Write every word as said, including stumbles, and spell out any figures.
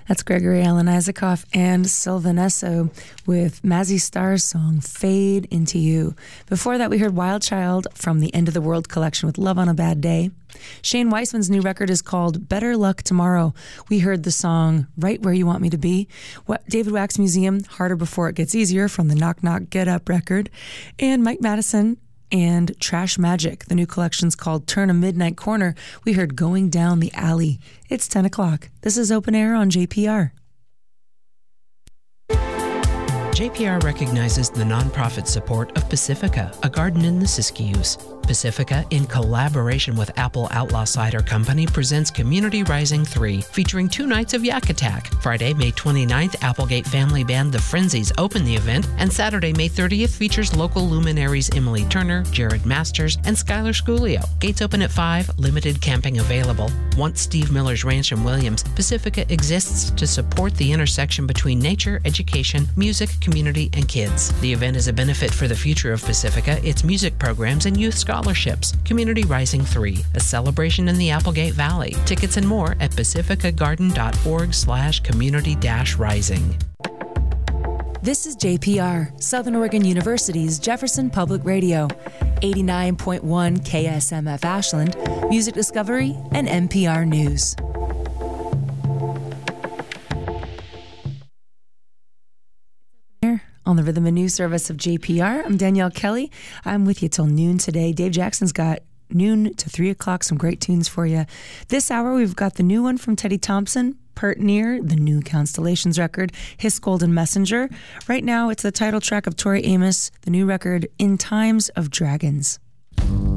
That's Gregory Alan Isaacoff and Sylvanesso with Mazzy Star's song, Fade Into You. Before that, we heard Wild Child from the End of the World collection with Love on a Bad Day. Shane Weissman's new record is called Better Luck Tomorrow. We heard the song Right Where You Want Me to Be. What David Wax Museum, Harder Before It Gets Easier from the Knock Knock Get Up record. And Mike Madison and Trash Magic. The new collection's called Turn a Midnight Corner. We heard Going Down the Alley. It's ten o'clock. This is Open Air on J P R. J P R recognizes the nonprofit support of Pacifica, a garden in the Siskiyous. Pacifica, in collaboration with Apple Outlaw Cider Company, presents Community Rising three, featuring two nights of Yak Attack. Friday, May twenty-ninth, Applegate family band The Frenzies open the event, and Saturday, May thirtieth, features local luminaries Emily Turner, Jared Masters, and Skylar Sculio. Gates open at five, limited camping available. Once Steve Miller's Ranch in Williams, Pacifica exists to support the intersection between nature, education, music, community, and kids. The event is a benefit for the future of Pacifica, its music programs, and youth scholarships. Community Rising three, a celebration in the Applegate Valley. Tickets and more at pacificagarden.org slash community dash rising. This is J P R, Southern Oregon University's Jefferson Public Radio, eighty-nine point one K S M F Ashland, Music Discovery, and N P R News. On the Rhythm and News Service of J P R, I'm Danielle Kelly. I'm with you till noon today. Dave Jackson's got noon to three o'clock, some great tunes for you. This hour, we've got the new one from Teddy Thompson, Pert Near, the new Constellations record, His Golden Messenger. Right now, it's the title track of Tori Amos, the new record, In Times of Dragons.